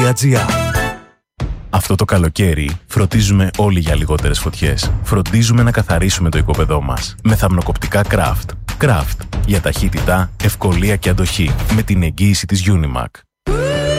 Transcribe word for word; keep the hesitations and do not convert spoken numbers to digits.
τελεία τζι άρ. Αυτό το καλοκαίρι φροντίζουμε όλοι για λιγότερες φωτιές. Φροντίζουμε να καθαρίσουμε το οικόπεδό μας με θαμνοκοπτικά Craft. Craft για ταχύτητα, ευκολία και αντοχή με την εγγύηση της Unimac.